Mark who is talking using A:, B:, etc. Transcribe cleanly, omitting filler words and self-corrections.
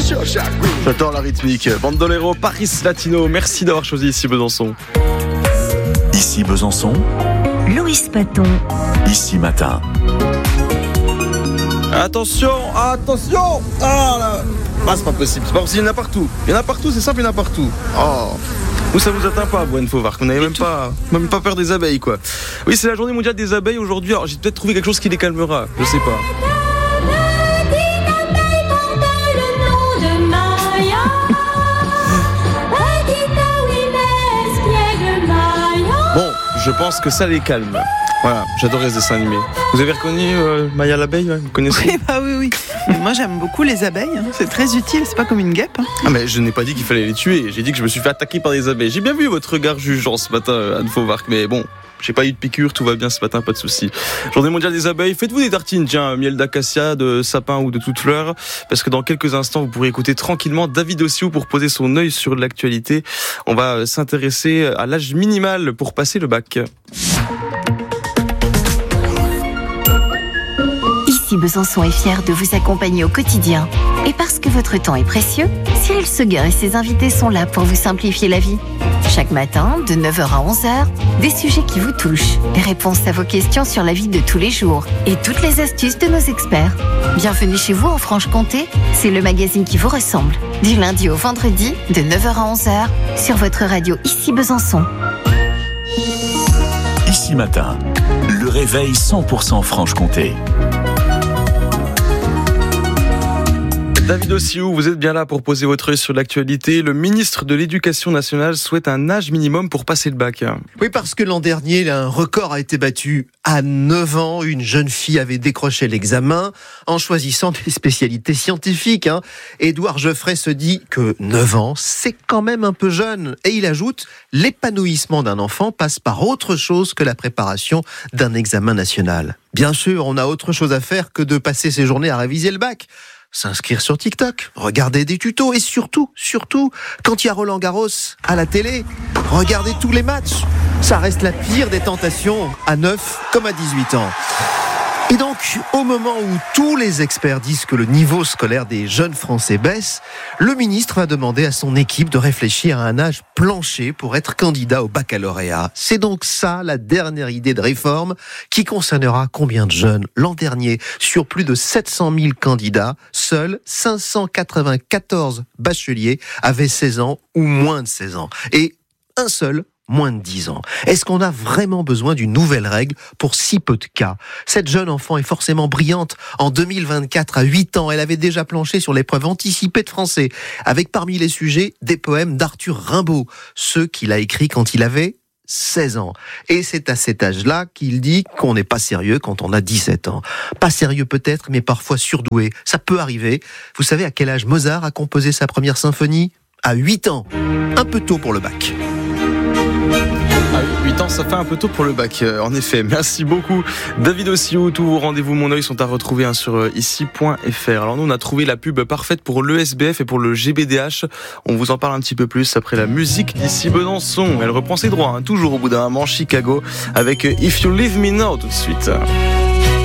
A: J'adore la rythmique. Bandolero, Paris Latino. Merci d'avoir choisi Ici Besançon.
B: Ici Besançon,
C: Loïs Paton.
B: Ici Matin.
A: Attention. Ah là. Ah, c'est pas possible. C'est pas possible. Il y en a partout. C'est simple, il y en a partout. Oh. Vous, ça vous atteint pas, Boine-Fauvarc. Vous n'avez même pas peur des abeilles, quoi. Oui, c'est la journée mondiale des abeilles aujourd'hui. Alors, j'ai peut-être trouvé quelque chose qui les calmera. Je sais pas. Bon, je pense que ça les calme. Voilà, j'adorais ce dessin animé. Vous avez reconnu Maya l'abeille, vous connaissez ?
D: Oui. Moi j'aime beaucoup les abeilles, c'est très utile, c'est pas comme une guêpe.
A: Ah mais je n'ai pas dit qu'il fallait les tuer, j'ai dit que je me suis fait attaquer par des abeilles. J'ai bien vu votre regard jugeant ce matin, Anne Fauvarc, mais bon, j'ai pas eu de piqûre, tout va bien ce matin, pas de souci. Journée mondiale des abeilles, faites-vous des tartines, tiens, miel d'acacia, de sapin ou de toute fleur, parce que dans quelques instants vous pourrez écouter tranquillement David Ossiou pour poser son œil sur l'actualité. On va s'intéresser à l'âge minimal pour passer le bac.
C: Ici Besançon est fier de vous accompagner au quotidien. Et parce que votre temps est précieux, Cyril Seguin et ses invités sont là pour vous simplifier la vie. Chaque matin, de 9h à 11h, des sujets qui vous touchent, des réponses à vos questions sur la vie de tous les jours et toutes les astuces de nos experts. Bienvenue chez vous en Franche-Comté, c'est le magazine qui vous ressemble. Du lundi au vendredi, de 9h à 11h, sur votre radio Ici Besançon.
B: Ici Matin, le réveil 100% Franche-Comté.
A: David Ossiou, vous êtes bien là pour poser votre œil sur l'actualité. Le ministre de l'Éducation nationale souhaite un âge minimum pour passer le bac.
E: Oui, parce que l'an dernier, un record a été battu. À 9 ans, une jeune fille avait décroché l'examen en choisissant des spécialités scientifiques. Édouard Geoffrey se dit que 9 ans, c'est quand même un peu jeune. Et il ajoute, l'épanouissement d'un enfant passe par autre chose que la préparation d'un examen national. Bien sûr, on a autre chose à faire que de passer ses journées à réviser le bac. S'inscrire sur TikTok, regarder des tutos et surtout, quand il y a Roland Garros à la télé, regarder tous les matchs. Ça reste la pire des tentations à 9 comme à 18 ans. Et donc, au moment où tous les experts disent que le niveau scolaire des jeunes Français baisse, le ministre va demander à son équipe de réfléchir à un âge plancher pour être candidat au baccalauréat. C'est donc ça, la dernière idée de réforme, qui concernera combien de jeunes ? L'an dernier, sur plus de 700 000 candidats, seuls 594 bacheliers avaient 16 ans ou moins de 16 ans. Et un seul moins de 10 ans. Est-ce qu'on a vraiment besoin d'une nouvelle règle pour si peu de cas ? Cette jeune enfant est forcément brillante. En 2024, à 8 ans, elle avait déjà planché sur l'épreuve anticipée de français, avec parmi les sujets des poèmes d'Arthur Rimbaud, ceux qu'il a écrits quand il avait 16 ans. Et c'est à cet âge-là qu'il dit qu'on n'est pas sérieux quand on a 17 ans. Pas sérieux peut-être, mais parfois surdoué. Ça peut arriver. Vous savez à quel âge Mozart a composé sa première symphonie ? À 8 ans. Un peu tôt pour le bac.
A: 8 ans, ça fait un peu tôt pour le bac, en effet. Merci beaucoup, David Ossiou. Tous vos rendez-vous Mon Oeil sont à retrouver sur ici.fr. Alors nous, on a trouvé la pub parfaite pour l'ESBF et pour le GBDH. On vous en parle un petit peu plus après la musique d'Ici Besançon. Elle reprend ses droits, toujours au bout d'un moment, Chicago, avec If You Leave Me Now tout de suite.